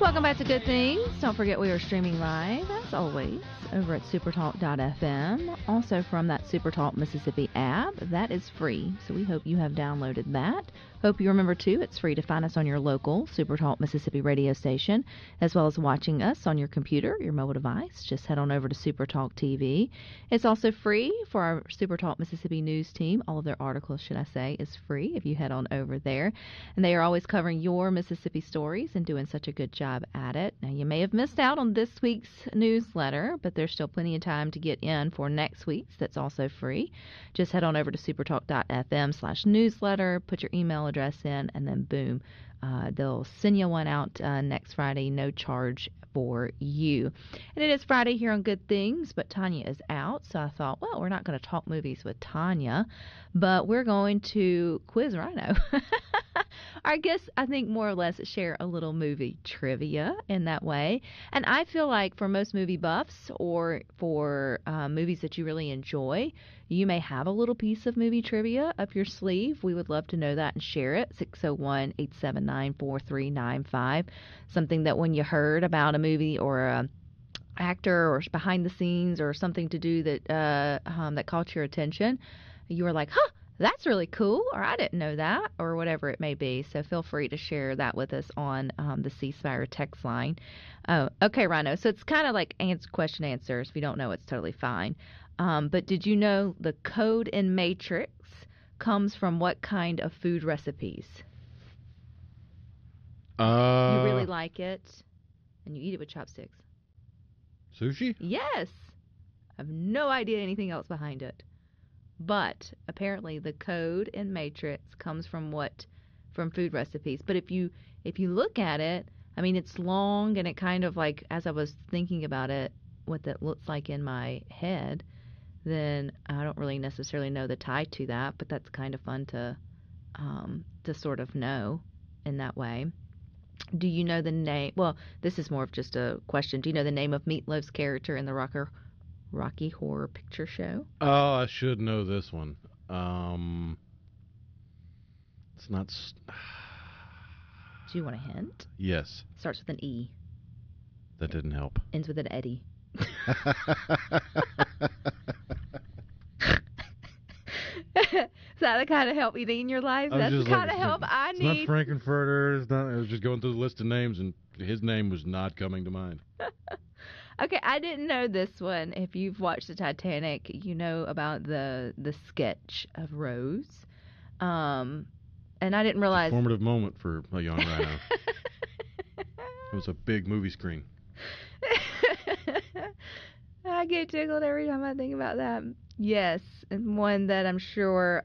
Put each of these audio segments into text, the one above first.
Welcome back to Good Things. Don't forget we are streaming live, as always, over at supertalk.fm. Also from that Supertalk Mississippi app. That is free, so we hope you have downloaded that. Hope you remember, too, it's free to find us on your local Supertalk Mississippi radio station, as well as watching us on your computer, your mobile device. Just head on over to Supertalk TV. It's also free for our Supertalk Mississippi news team. All of their articles, should I say, is free if you head on over there. And they are always covering your Mississippi stories and doing such a good job at it. Now, you may have missed out on this week's newsletter, but there's still plenty of time to get in for next week's. That's also free. Just head on over to supertalk.fm/newsletter, put your email address in, and then boom, they'll send you one out next Friday, no charge for you. And it is Friday here on Good Things, but Tanya is out, so I thought, well, we're not going to talk movies with Tanya, but we're going to quiz Rhino. I guess I think more or less share a little movie trivia in that way. And I feel like for most movie buffs or for movies that you really enjoy, you may have a little piece of movie trivia up your sleeve. We would love to know that and share it. 601-879-4395. Something that when you heard about a movie or a actor or behind the scenes or something to do that that caught your attention, you were like, huh, that's really cool, or I didn't know that, or whatever it may be. So feel free to share that with us on the C-Spire text line. Oh, okay, Rhino. So it's kind of like question answers. If you don't know, it's totally fine. But did you know the code in Matrix comes from what kind of food recipes? You really like it, and you eat it with chopsticks. Sushi? Yes. I have no idea anything else behind it. But apparently the code in Matrix comes from food recipes. But if you look at it, I mean, it's long, and it kind of like, as I was thinking about it, what that looks like in my head, then I don't really necessarily know the tie to that, but that's kind of fun to sort of know in that way. Do you know the name? Well, this is more of just a question. Do you know the name of Meatloaf's character in the Rocky Horror Picture Show? Oh, I should know this one. It's not... Do you want a hint? Yes. Starts with an E. That didn't help. Ends with an Eddie. Is that the kind of help you need in your life? That's the kind of help I need. It's not Frankenfurter. It's not. I was just going through the list of names, and his name was not coming to mind. Okay, I didn't know this one. If you've watched the Titanic, you know about the sketch of Rose. And I didn't realize... It's a formative moment for a young Rhino. It was a big movie screen. I get tickled every time I think about that. Yes, and one that I'm sure...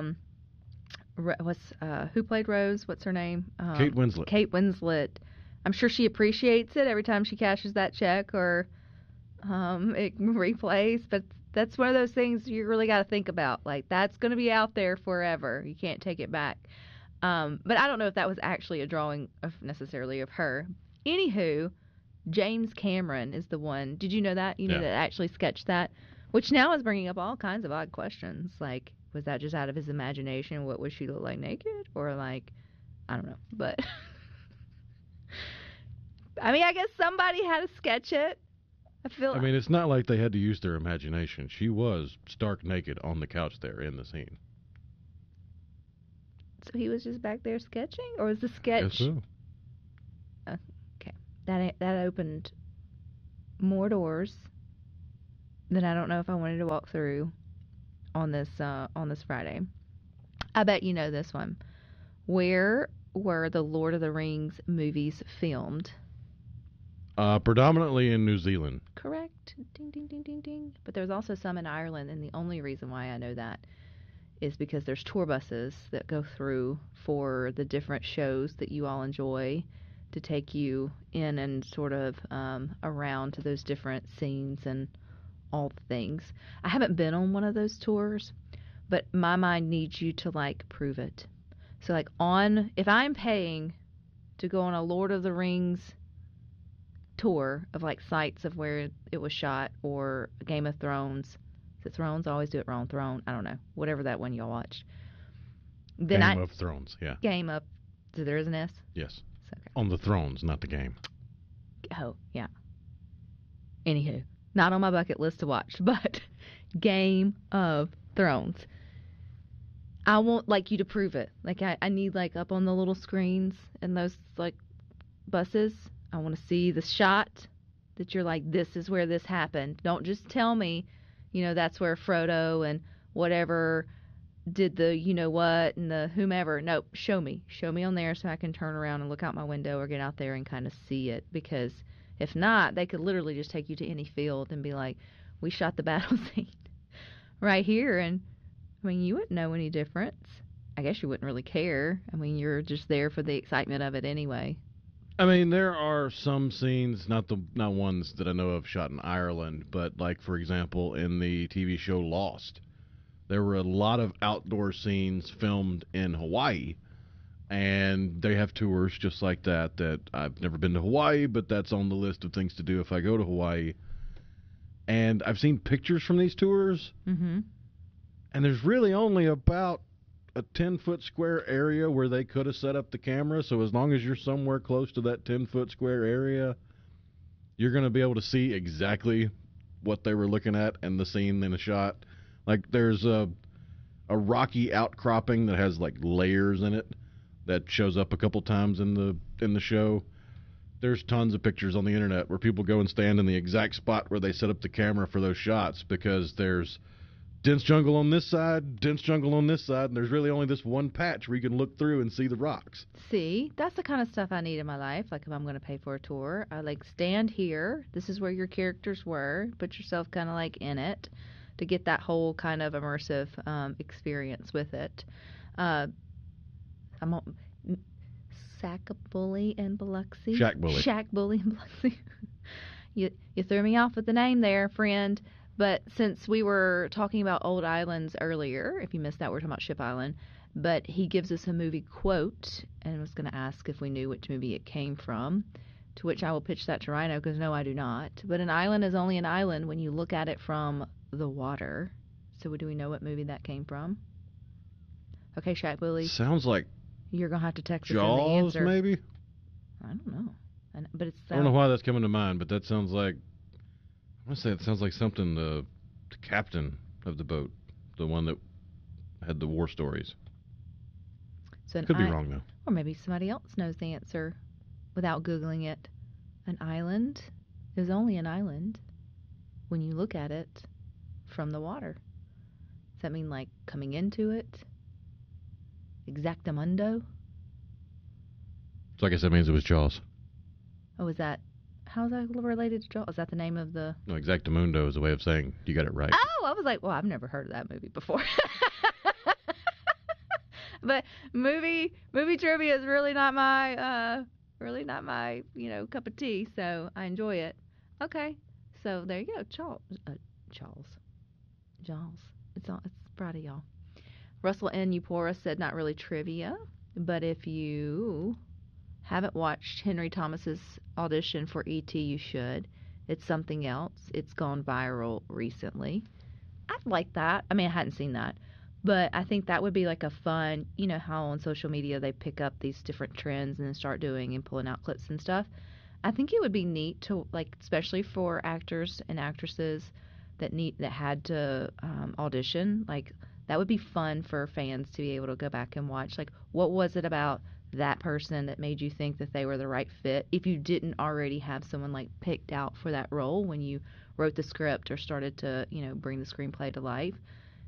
who played Rose? What's her name? Kate Winslet. Kate Winslet. I'm sure she appreciates it every time she cashes that check or it replays, but that's one of those things you really got to think about. Like, that's going to be out there forever. You can't take it back. But I don't know if that was actually a drawing necessarily of her. Anywho, James Cameron is the one. Did you know that? You know that actually sketched that? Which now is bringing up all kinds of odd questions. Like, was that just out of his imagination? What would she look like naked? Or like, I don't know. But... I mean, I guess somebody had to sketch it. I mean, it's not like they had to use their imagination. She was stark naked on the couch there in the scene. So he was just back there sketching? Or was the sketch... Yes, so. Okay. That opened more doors that I don't know if I wanted to walk through on this Friday. I bet you know this one. Where were the Lord of the Rings movies filmed? Predominantly in New Zealand. Correct. Ding, ding, ding, ding, ding. But there's also some in Ireland, and the only reason why I know that is because there's tour buses that go through for the different shows that you all enjoy to take you in and sort of around to those different scenes and all the things. I haven't been on one of those tours, but my mind needs you to, like, prove it. So, like, if I'm paying to go on a Lord of the Rings tour of, like, sites of where it was shot, or Game of Thrones. Is it Thrones? I always do it wrong. Throne. I don't know. Whatever that one y'all watched. Then Game of Thrones, yeah. Game of... So there is an S? Yes. Okay. On the thrones, not the game. Oh, yeah. Anywho, not on my bucket list to watch, but Game of Thrones. I want like you to prove it. Like I need like up on the little screens and those like buses. I want to see the shot that you're like, this is where this happened. Don't just tell me, that's where Frodo and whatever did the what and the whomever. Nope, show me on there so I can turn around and look out my window or get out there and kind of see it, because if not, they could literally just take you to any field and be like, we shot the battle scene right here, and I mean, you wouldn't know any difference. I guess you wouldn't really care. I mean, you're just there for the excitement of it anyway. I mean, there are some scenes, not ones that I know of shot in Ireland, but like, for example, in the TV show Lost, there were a lot of outdoor scenes filmed in Hawaii, and they have tours just like that I've never been to Hawaii, but that's on the list of things to do if I go to Hawaii. And I've seen pictures from these tours, mm-hmm. and there's really only about a 10-foot square area where they could have set up the camera, so as long as you're somewhere close to that 10-foot square area, you're going to be able to see exactly what they were looking at and the scene in a shot. Like, there's a rocky outcropping that has, like, layers in it that shows up a couple times in the show. There's tons of pictures on the internet where people go and stand in the exact spot where they set up the camera for those shots, because there's dense jungle on this side, dense jungle on this side, and there's really only this one patch where you can look through and see the rocks. See, that's the kind of stuff I need in my life. Like, if I'm going to pay for a tour, I like stand here. This is where your characters were. Put yourself kind of like in it to get that whole kind of immersive experience with it. I'm on Shackbully in Biloxi. Shackbully in Biloxi. You threw me off with the name there, friend. But since we were talking about old islands earlier, if you missed that, we're talking about Ship Island. But he gives us a movie quote, and was going to ask if we knew which movie it came from, to which I will pitch that to Rhino, because no, I do not. But an island is only an island when you look at it from the water. So do we know what movie that came from? Okay, Shaq Bully. Sounds like you're going to have to text Jaws, us in the answer. Maybe? I don't know. But it's I don't know why that's coming to mind, but that sounds like, I want to say it sounds like something the captain of the boat, the one that had the war stories. So Could be wrong, though. Or maybe somebody else knows the answer without Googling it. An island is only an island when you look at it from the water. Does that mean like coming into it? Exactamundo? So I guess that means it was Jaws. Oh, is that... How's that related to Jaws? Is that the name of the... No, Exactamundo is a way of saying you got it right. Oh, I was like, well, I've never heard of that movie before. But movie trivia is really not my cup of tea, so I enjoy it. Okay, so there you go, Jaws. It's proud of y'all. Russell N. Upora said not really trivia, but if you haven't watched Henry Thomas's audition for E.T., you should. It's something else. It's gone viral recently. I'd like that. I mean, I hadn't seen that. But I think that would be like a fun, you know how on social media they pick up these different trends and then start doing and pulling out clips and stuff. I think it would be neat to, like, especially for actors and actresses that had to audition. Like, that would be fun for fans to be able to go back and watch. Like, what was it about that person that made you think that they were the right fit if you didn't already have someone like picked out for that role when you wrote the script or started to, bring the screenplay to life?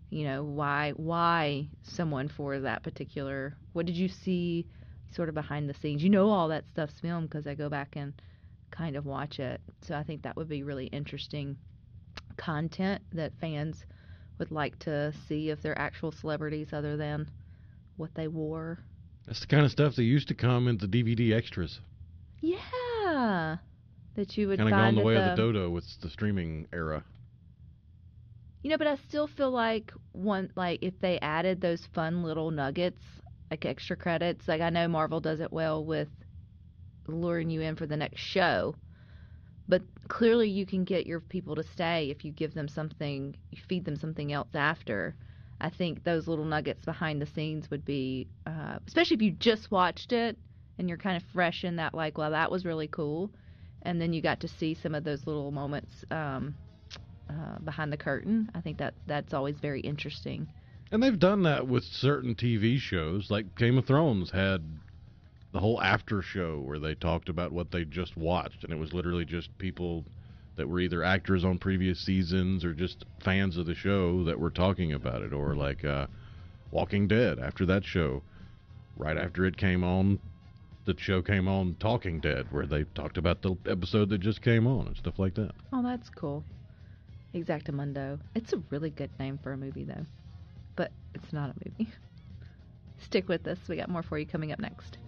Why someone for that particular, what did you see sort of behind the scenes? All that stuff's filmed because I go back and kind of watch it. So I think that would be really interesting content that fans would like to see if they're actual celebrities other than what they wore. That's the kind of stuff that used to come in the DVD extras. Yeah. That you would kind find of gone the way of the dodo with the streaming era. But I still feel like if they added those fun little nuggets, like extra credits, like I know Marvel does it well with luring you in for the next show, but clearly you can get your people to stay if you give them something, you feed them something else after. I think those little nuggets behind the scenes would be, especially if you just watched it and you're kind of fresh in that, like, well, that was really cool. and then you got to see some of those little moments behind the curtain. I think that's always very interesting. And they've done that with certain TV shows, like Game of Thrones had the whole after show where they talked about what they just watched, and it was literally just people that were either actors on previous seasons or just fans of the show that were talking about it. Or like Walking Dead, after that show, right after it came on, the show came on Talking Dead, where they talked about the episode that just came on and stuff like that. Oh, that's cool. Exactamundo. It's a really good name for a movie, though. But it's not a movie. Stick with us. We got more for you coming up next.